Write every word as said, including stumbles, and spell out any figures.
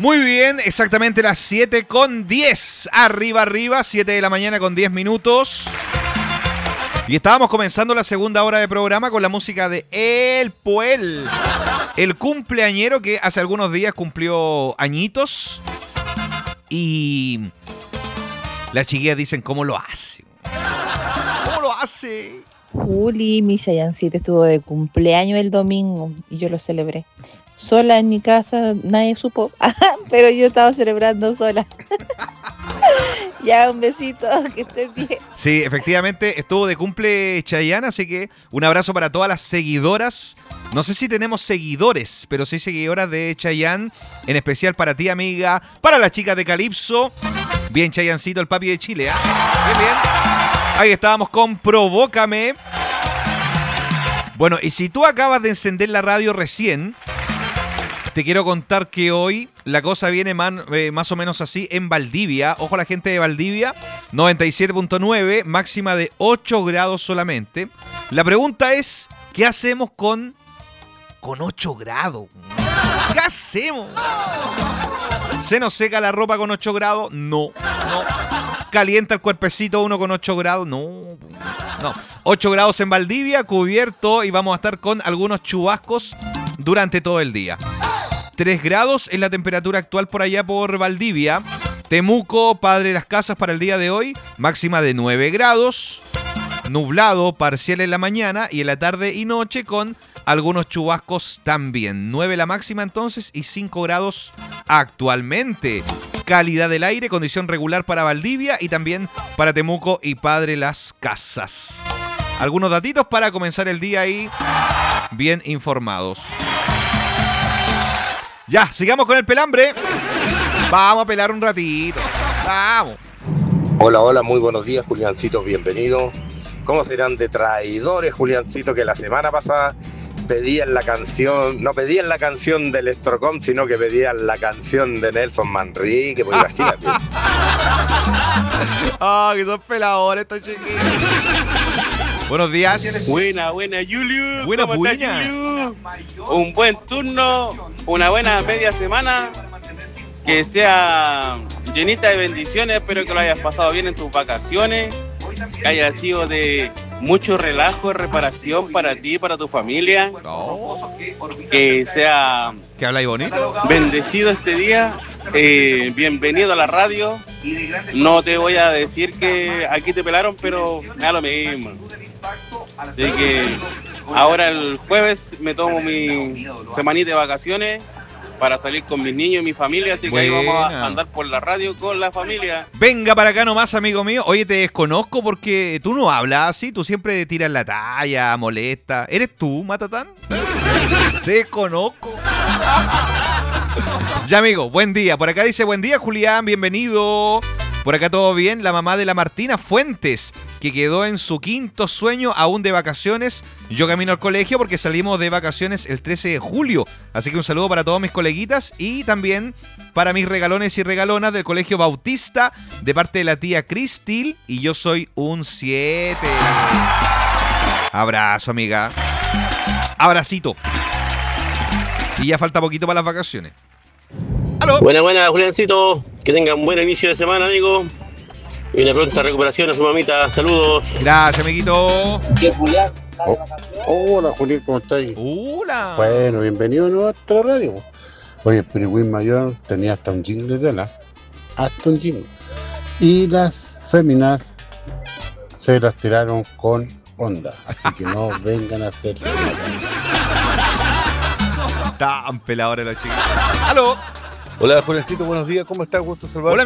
Muy bien, exactamente las siete con diez. Arriba, arriba, siete de la mañana con diez minutos. Y estábamos comenzando la segunda hora de programa con la música de El Poel, el cumpleañero que hace algunos días cumplió añitos. Y las chiquillas dicen cómo lo hace. ¿Cómo lo hace? Juli, mi Chayancito estuvo de cumpleaños el domingo y yo lo celebré. Sola en mi casa, nadie supo, pero yo estaba celebrando sola. Ya, un besito, que estés bien. Sí, efectivamente, estuvo de cumple Chayanne, así que un abrazo para todas las seguidoras. No sé si tenemos seguidores, pero sí seguidoras de Chayanne, en especial para ti, amiga, para las chicas de Calypso. Bien, Chayancito, el papi de Chile, ¿ah? ¿eh? Bien, bien. Ahí estábamos con Provócame. Bueno, y si tú acabas de encender la radio recién, te quiero contar que hoy la cosa viene man, eh, más o menos así en Valdivia. Ojo a la gente de Valdivia, noventa y siete punto nueve, máxima de ocho grados solamente. La pregunta es, ¿qué hacemos con, con ocho grados? ¿Qué hacemos? ¿Se nos seca la ropa con ocho grados? No, no. ¿Calienta el cuerpecito uno con ocho grados? No, no. ocho grados en Valdivia, cubierto, y vamos a estar con algunos chubascos durante todo el día. tres grados es la temperatura actual por allá por Valdivia. Temuco, Padre Las Casas para el día de hoy, máxima de nueve grados. Nublado, parcial en la mañana y en la tarde y noche con algunos chubascos también. nueve la máxima entonces y cinco grados actualmente. Calidad del aire, condición regular para Valdivia y también para Temuco y Padre Las Casas. Algunos datitos para comenzar el día ahí bien informados. Ya, sigamos con el pelambre. Vamos a pelar un ratito. Vamos. Hola, hola, muy buenos días, Juliancito, bienvenido. ¿Cómo serán de traidores, Juliancito, que la semana pasada pedían la canción, no pedían la canción de Electrocom, sino que pedían la canción de Nelson Manrique, pues imagínate. Ah, que son peladores estos chiquitos. Buenos días. Buena, buena, Julio. Buena, ¿Cómo buena. estás, Julio? Un buen turno, una buena media semana, que sea llenita de bendiciones. Espero que lo hayas pasado bien en tus vacaciones, que haya sido de mucho relajo, reparación para ti y para tu familia. Oh. Que sea ¿Que habláis bonito? bendecido este día. Eh, bienvenido a la radio. No te voy a decir que aquí te pelaron, pero me da lo mismo. Así que ahora el jueves me tomo mi semanita de vacaciones para salir con mis niños y mi familia, así que Buena. ahí vamos a andar por la radio con la familia. Venga para acá nomás, amigo mío. Oye, te desconozco porque tú no hablas así, tú siempre tiras la talla, molesta. ¿Eres tú, Matatán? Te desconozco. Ya, amigo, buen día. Por acá dice, buen día, Julián, bienvenido. Por acá todo bien. La mamá de la Martina Fuentes, que quedó en su quinto sueño aún de vacaciones. Yo camino al colegio porque salimos de vacaciones el trece de julio. Así que un saludo para todos mis coleguitas y también para mis regalones y regalonas del Colegio Bautista de parte de la tía Cristil. Y yo soy un siete. Abrazo, amiga. Abracito. Y ya falta poquito para las vacaciones. ¡Aló! Buena, buena, Juliancito. Que tengan un buen inicio de semana, amigo. Y una pronta recuperación a su mamita. Saludos. Gracias, amiguito. ¿Qué, Julián? Oh, hola, Julián, ¿cómo estáis? Hola. Bueno, bienvenido a nuestra radio. Oye, el Pirigüín Mayor tenía hasta un jingle de tela. Hasta un jingle. Y las féminas se las tiraron con onda. Así que no vengan a hacer. Tan peladores los chicos. ¡Aló! Hola, Juliancito, buenos días. ¿Cómo estás? Gusto saludarte. Hola.